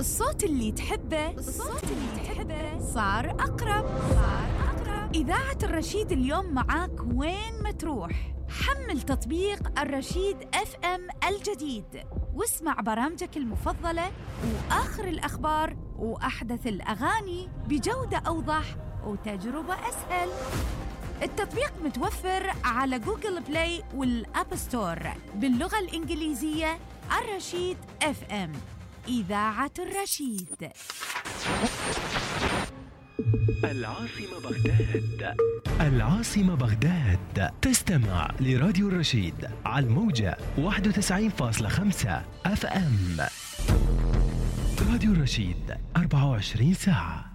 الصوت اللي تحبه صار أقرب. إذاعة الرشيد اليوم معاك وين ما تروح. حمل تطبيق الرشيد FM الجديد واسمع برامجك المفضلة وآخر الأخبار وأحدث الأغاني بجودة أوضح وتجربة أسهل. التطبيق متوفر على جوجل بلاي والأب ستور باللغة الإنجليزية. الرشيد FM، إذاعة الرشيد. العاصمة بغداد تستمع لراديو الرشيد على الموجة 91.5 FM. راديو الرشيد 24 ساعة.